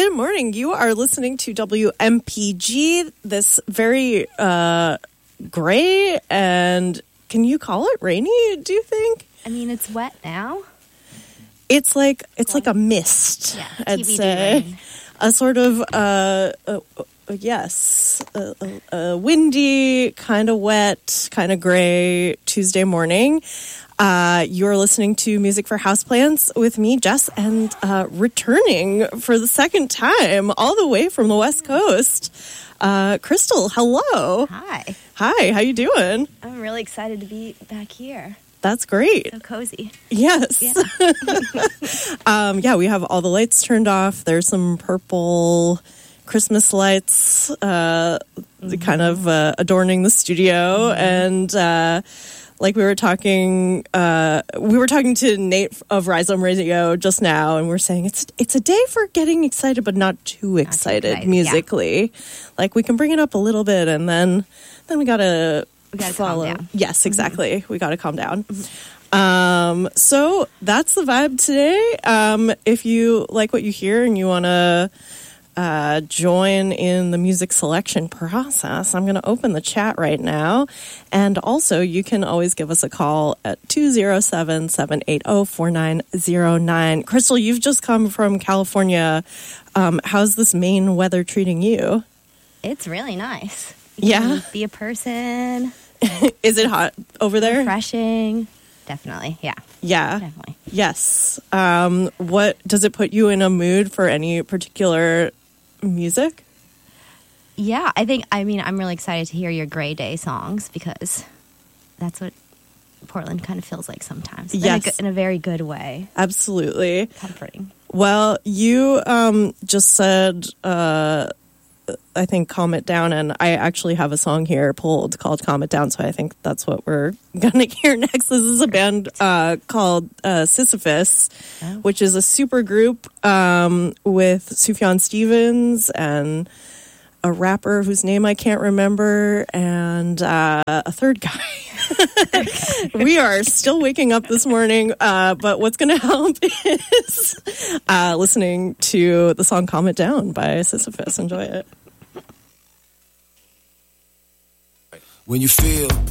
Good morning. You are listening to WMPG, this very gray and, can you call it rainy, do you think? I mean, it's wet now. It's like a mist. Yeah, I'd TBD say. rain. A sort of, a windy, kind of wet, kind of gray Tuesday morning. You're listening to Music for Houseplants with me, Jess, and returning for the second time all the way from the West Coast, Crystal. Hello. Hi. Hi. How you doing? I'm really excited to be back here. That's great. So cozy. Yes. Yeah. We have all the lights turned off. There's some purple Christmas lights kind of adorning the studio. And like we were talking to Nate of Rhizome Radio just now, and we're saying it's a day for getting excited, but not too excited musically. Yeah. Like we can bring it up a little bit, and then we gotta follow. Calm down. Yes, exactly. We gotta calm down. So that's the vibe today. If you like what you hear and you want to join in the music selection process, I'm going to open the chat right now. And also, you can always give us a call at 207-780-4909. Crystal, you've just come from California. How's this Maine weather treating you? It's really nice. You can be a person. Is it hot over there? Refreshing. Definitely. Yeah. Yeah. Definitely. Yes. What does it put you in a mood for any particular music? Yeah, I'm really excited to hear your Gray Day songs because that's what Portland kind of feels like sometimes. Yes. In a very good way. Absolutely. Comforting. Well, you just said, I think, Calm It Down, and I actually have a song here pulled called Calm It Down, so I think that's what we're going to hear next. This is a band called Sisyphus, which is a super group with Sufjan Stevens and a rapper whose name I can't remember, and a third guy. We are still waking up this morning, but what's going to help is listening to the song Calm It Down by Sisyphus. Enjoy it. When you feel